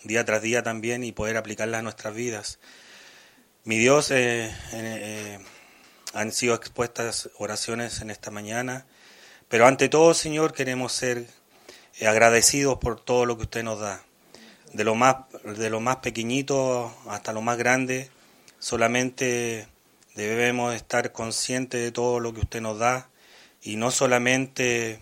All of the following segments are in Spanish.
día tras día también y poder aplicarlas a nuestras vidas. Mi Dios, han sido expuestas oraciones en esta mañana, pero ante todo, Señor, queremos ser agradecidos por todo lo que usted nos da. De lo más pequeñito hasta lo más grande, solamente debemos estar conscientes de todo lo que usted nos da y no solamente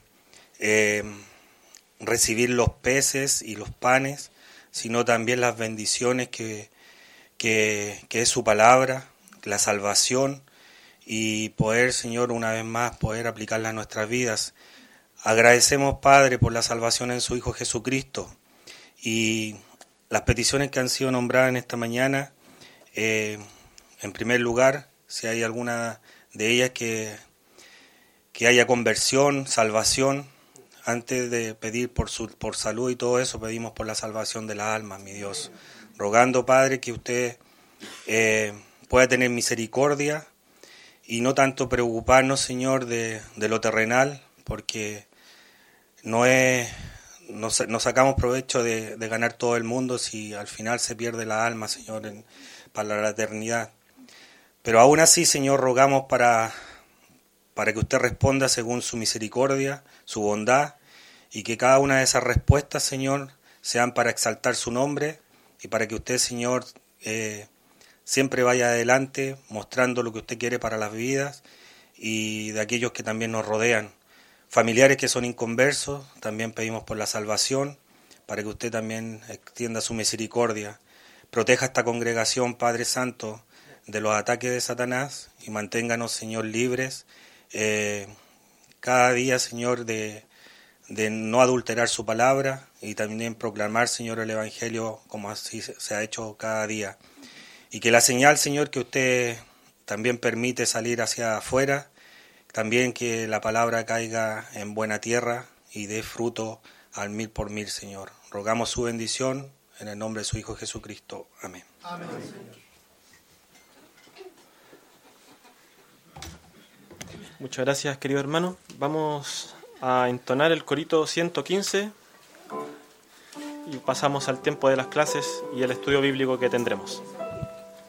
recibir los peces y los panes, sino también las bendiciones que es su palabra, la salvación, y poder, Señor, una vez más, poder aplicarla a nuestras vidas. Agradecemos, Padre, por la salvación en su Hijo Jesucristo, y las peticiones que han sido nombradas en esta mañana, en primer lugar, si hay alguna de ellas que haya conversión, salvación, antes de pedir por salud y todo eso, pedimos por la salvación de las almas, mi Dios. Rogando, Padre, que usted pueda tener misericordia y no tanto preocuparnos, Señor, de lo terrenal, porque no sacamos provecho de ganar todo el mundo si al final se pierde la alma, Señor, para la eternidad. Pero aún así, Señor, rogamos para que usted responda según su misericordia, su bondad, y que cada una de esas respuestas, Señor, sean para exaltar su nombre y para que usted, Señor, siempre vaya adelante mostrando lo que usted quiere para las vidas y de aquellos que también nos rodean. Familiares que son inconversos, también pedimos por la salvación, para que usted también extienda su misericordia. Proteja esta congregación, Padre Santo, de los ataques de Satanás y manténganos, Señor, libres cada día, Señor, de no adulterar su palabra y también proclamar, Señor, el Evangelio como así se ha hecho cada día. Y que la señal, Señor, que usted también permite salir hacia afuera, también que la palabra caiga en buena tierra y dé fruto al 1,000 por 1,000, Señor. Rogamos su bendición en el nombre de su Hijo Jesucristo. Amén. Amén. Muchas gracias, querido hermano. Vamos a entonar el corito 115 y pasamos al tiempo de las clases y el estudio bíblico que tendremos.